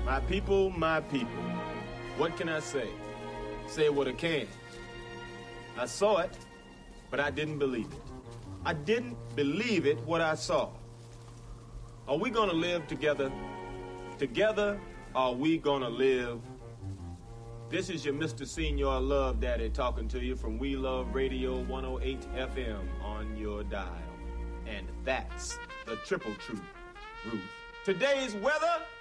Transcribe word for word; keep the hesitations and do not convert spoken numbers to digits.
My people, my people. What can I say? Say what I can. I saw it, but I didn't believe it. I didn't believe it what I saw. Are we gonna live together? Together, are we gonna live? This is your Mister Senior Love Daddy talking to you from We Love Radio one oh eight F M on your dial. And that's the triple truth, Ruth. Today's weather...